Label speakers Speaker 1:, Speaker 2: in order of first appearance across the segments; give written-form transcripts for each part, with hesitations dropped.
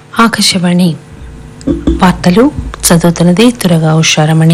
Speaker 1: ఆకాశవాణి వార్తలు చదువుతున్నది తురగా ఉషారమణి.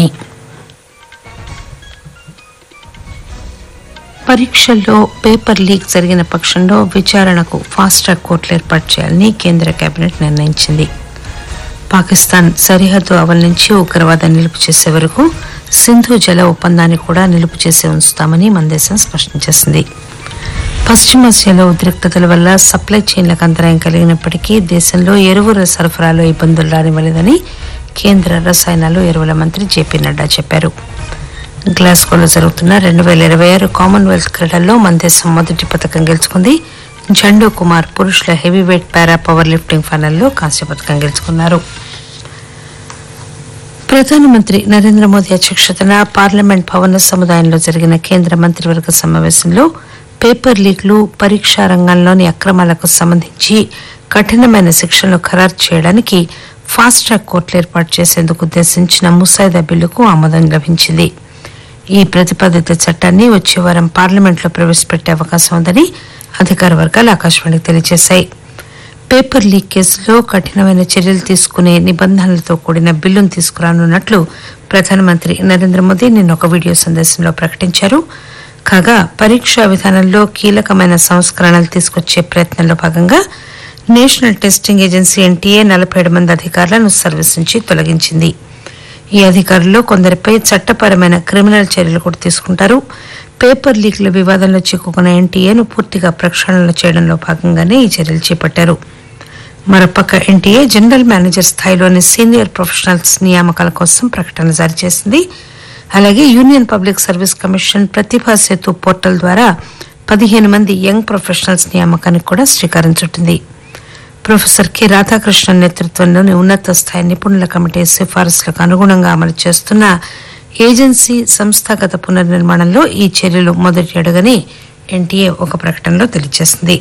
Speaker 1: పరీక్షల్లో పేపర్ లీక్ జరిగిన పక్షంలో విచారణకు ఫాస్ట్ ట్రాక్ కోర్టులు ఏర్పాటు చేయాలని కేంద్ర కేబినెట్ నిర్ణయించింది. పాకిస్తాన్ సరిహద్దు అవల్ నుంచి ఉగ్రవాదాన్ని నిలుపు చేసే వరకు సింధు జల ఒప్పందాన్ని కూడా నిలుపు చేసి ఉంచుతామని మన దేశం స్పష్టం చేసింది. పశ్చిమాసియాలో ఉద్రిక్తతల వల్ల సప్లై చైన్లకు అంతరాయం కలిగినప్పటికీ దేశంలో ఎరువుల సరఫరాలో ఇబ్బందులు రానివ్వలేదని కేంద్ర రసాయనాలు ఎరువుల మంత్రి జేపీ నడ్డా చెప్పారు. గ్లాస్గోలో జరుగుతున్న 2026 కామన్వెల్త్ క్రీడల్లో మన దేశం మొదటి పథకం గెలుచుకుంది. జండూ కుమార్ పురుషుల హెవీవెయిట్ పారా పవర్ లిఫ్టింగ్ ఫైనల్లో కాంస్య పథకం గెలుచుకున్నారు. ప్రధానమంత్రి నరేంద్ర మోదీ అధ్యక్షతన పార్లమెంట్ భవన సముదాయంలో జరిగిన కేంద్ర మంత్రివర్గ సమావేశంలో పేపర్ లీక్లు, పరీక్షా రంగంలోని అక్రమాలకు సంబంధించి కఠినమైన శిక్షలను ఖరారు చేయడానికి ఫాస్ట్ ట్రాక్ కోర్టులు ఏర్పాటు చేసేందుకు ఉద్దేశించిన ముసాయిదా బిల్లుకు ఆమోదం లభించింది. ఈ ప్రతిపాదిత చట్టాన్ని వచ్చే వారం పార్లమెంట్లో ప్రవేశపెట్టే అవకాశం ఉందని అధికార వర్గాలు ఆకాశవాణికి తెలియజేశాయి. పేపర్ లీక్ కేసులో కఠినమైన చర్యలు తీసుకునే నిబంధనలతో కూడిన బిల్లును తీసుకురానున్నట్లు ప్రధానమంత్రి నరేంద్ర మోదీ నిన్న ఒక వీడియో సందేశంలో ప్రకటించారు. కాగా పరీక్షా విధానంలో కీలకమైన సంస్కరణలు తీసుకొచ్చే ప్రయత్నంలో భాగంగా నేషనల్ టెస్టింగ్ ఏజెన్సీ ఎన్టీఏ 47 మంది అధికారులను సర్వీస్ నుంచి తొలగించింది. ఈ అధికారుల్లో కొందరిపై చట్టపరమైన క్రిమినల్ చర్యలు కూడా తీసుకుంటారు. పేపర్ లీక్ల వివాదంలో చిక్కుకున్న ఎన్టీఏను పూర్తిగా ప్రక్షాళన చేయడంలో భాగంగానే ఈ చర్యలు చేపట్టారు. మరోపక్క NTA general manager స్థాయిలోని senior professionals నియామకాల కోసం ప్రకటన జారీ చేసింది. అలాగే యూనియన్ పబ్లిక్ సర్వీస్ కమిషన్ ప్రతిభా సేతు పోర్టల్ ద్వారా 15 మంది యంగ్ ప్రొఫెషనల్స్ నియామకానికి కూడా శ్రీకారం చుట్టింది. ప్రొఫెసర్ కె రాధాకృష్ణన్ నేతృత్వంలోని ఉన్నత స్థాయి నిపుణుల కమిటీ సిఫారసులకు అనుగుణంగా అమలు చేస్తున్న ఏజెన్సీ సంస్థాగత పునర్నిర్మాణంలో ఈ చర్యలు మొదటి అడుగని ఎన్టీఏ ఒక ప్రకటనలో తెలియజేసింది.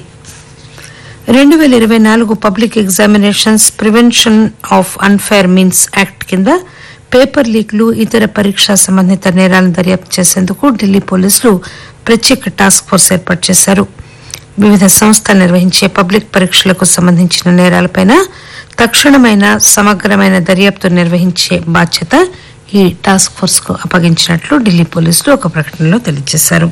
Speaker 1: 2024 public examinations prevention of unfair means act కింద పేపర్ లీక్లు, ఇతర పరీక్షా సంబంధిత నేరాలను దర్యాప్తు చేసేందుకు ఢిల్లీ పోలీసులు ప్రత్యేక టాస్క్ ఫోర్స్ ఏర్పాటు చేశారు. వివిధ సంస్థలు నిర్వహించే పబ్లిక్ పరీక్షలకు సంబంధించిన నేరాలపై తక్షణమైన సమగ్రమైన దర్యాప్తు నిర్వహించే బాధ్యత ఈ టాస్క్ ఫోర్స్ కు అప్పగించినట్లు ఢిల్లీ పోలీసులు ఒక ప్రకటనలో తెలియజేశారు.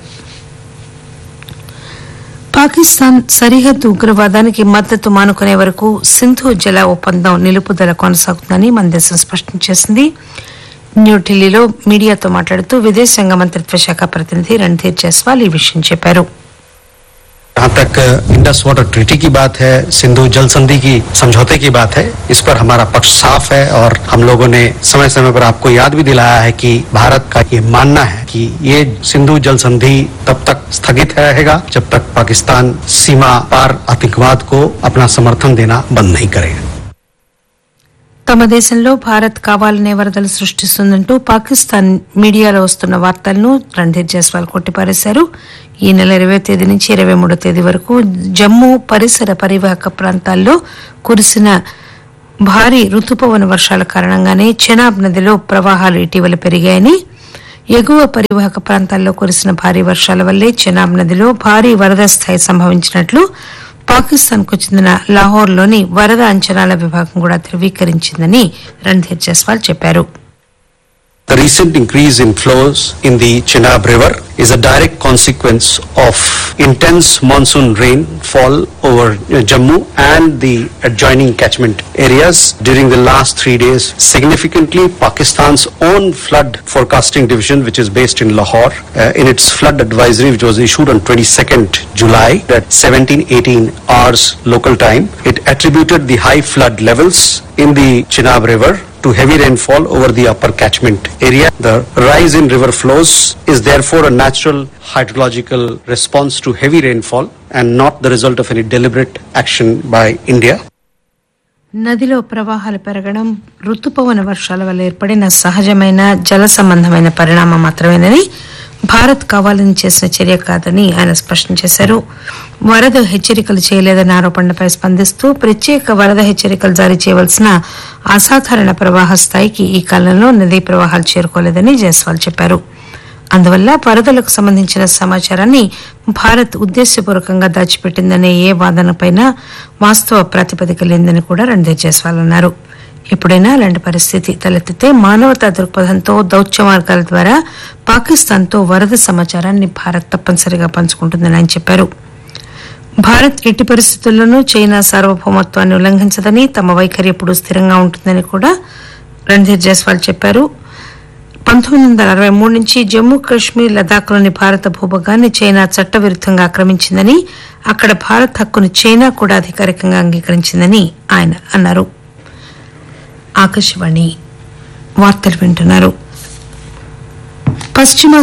Speaker 1: పాకిస్తాన్ సరిహద్దు ఉగ్రవాదానికి మద్దతు మానుకునే వరకు సింధు జల ఒప్పందం నిలుపుదల కొనసాగుతుందని మన దేశం స్పష్టం చేసింది. న్యూఢిల్లీలో మీడియాతో మాట్లాడుతూ విదేశాంగ మంత్రిత్వ శాఖ ప్రతినిధి రణ్ధీర్ జైస్వాల్ ఈ విషయం చెప్పారు.
Speaker 2: जहाँ तक इंडस वाटर ट्रीटी की बात है, सिंधु जल संधि की समझौते की बात है, इस पर हमारा पक्ष साफ है और हम लोगों ने समय समय पर आपको याद भी दिलाया है कि भारत का ये मानना है कि ये सिंधु जल संधि तब तक स्थगित रहेगा जब तक पाकिस्तान सीमा पार आतंकवाद को अपना समर्थन देना बंद नहीं करेगा.
Speaker 1: తమ దేశంలో భారత్ కావాలనే వరదలు సృష్టిస్తుందంటూ పాకిస్తాన్ మీడియాలో వస్తున్న వార్తలను రణ్ధీర్ జైస్వాల్ కొట్టిపారేశారు. ఈ నెల 20వ తేదీ నుంచి 23వ తేదీ వరకు జమ్మూ పరిసర పరివాహక ప్రాంతాల్లో కురిసిన భారీ రుతుపవన వర్షాల కారణంగానే చెనాబ్ నదిలో ప్రవాహాలు ఇటీవల పెరిగాయని, ఎగువ పరివాహక ప్రాంతాల్లో కురిసిన భారీ వర్షాల వల్లే చెనాబ్ నదిలో భారీ వరద స్థాయి సంభవించినట్లు పాకిస్తాన్ కు చెందిన లాహోర్లోని వరద అంచనాల విభాగం కూడా ధృవీకరించిందని రణ్ధీర్ జైస్వాల్ చెప్పారు.
Speaker 2: The recent increase in flows in the Chenab River is a direct consequence of intense monsoon rainfall over Jammu and the adjoining catchment areas during the last 3 days. Significantly, Pakistan's own flood forecasting division, which is based in Lahore, in its flood advisory, which was issued on 22nd July at 17:18 hours local time, it attributed the high flood levels in the Chenab River to heavy rainfall over the upper catchment area. The rise in river flows is therefore a natural hydrological response to heavy rainfall and not the result of any deliberate action by India.
Speaker 1: నదిలో ప్రవాహాలు పెరగడం రుతుపవన వర్షాల వల్ల ఏర్పడిన సహజమైన జల సంబంధమైన పరిణామం మాత్రమేనని, భారత్ కావాలని చేసిన చర్య కాదని ఆయన స్పష్టం చేశారు. వరద హెచ్చరికలు చేయలేదన్న ఆరోపణలపై స్పందిస్తూ ప్రత్యేక వరద హెచ్చరికలు జారీ చేయవలసిన అసాధారణ ప్రవాహ స్థాయికి ఈ కాలంలో నదీ ప్రవాహాలు చేరుకోలేదని జైస్వాల్ చెప్పారు. అందువల్ల వరదలకు సంబంధించిన సమాచారాన్ని భారత్ ఉద్దేశపూర్వకంగా దాచిపెట్టిందనే ఏ వాదనపైనా వాస్తవ ప్రాతిపదిక లేదని కూడా రణ్ధీర్ జైస్వాల్ అన్నారు. ఎప్పుడైనా అలాంటి పరిస్థితి తలెత్తితే మానవతా దృక్పథంతో దౌత్య మార్గాల ద్వారా పాకిస్తాన్తో వరద సమాచారాన్ని భారత్ తప్పనిసరిగా పంచుకుంటుందని ఆయన చెప్పారు. భారత్ ఎట్టి పరిస్థితుల్లోనూ చైనా సార్వభౌమత్వాన్ని ఉల్లంఘించదని, తమ వైఖరి ఎప్పుడూ స్థిరంగా ఉంటుందని కూడా రణ్ధీర్ జైస్వాల్ చెప్పారు. 1963 నుంచి జమ్మూ కాశ్మీర్, లదాఖ్లోని భారత భూభాగాన్ని చైనా చట్టవిరుద్దంగా ఆక్రమించిందని, అక్కడ భారత్ హక్కును చైనా కూడా అధికారికంగా అంగీకరించిందని ఆయన అన్నారు. ఆకాశవాణి వార్తలు వింటున్నారు. పశ్చిమ